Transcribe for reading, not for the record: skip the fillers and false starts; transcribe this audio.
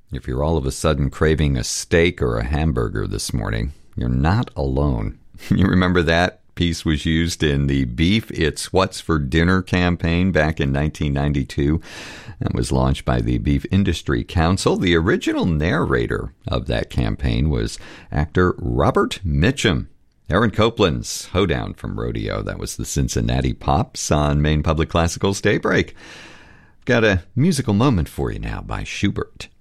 If you're all of a sudden craving a steak or a hamburger this morning, you're not alone. You remember that piece was used in the Beef It's What's for Dinner campaign back in 1992. That was launched by the Beef Industry Council. The original narrator of that campaign was actor Robert Mitchum. Aaron Copland's Hoedown from Rodeo. That was the Cincinnati Pops on Maine Public Classical's Daybreak. Got a musical moment for you now by Schubert.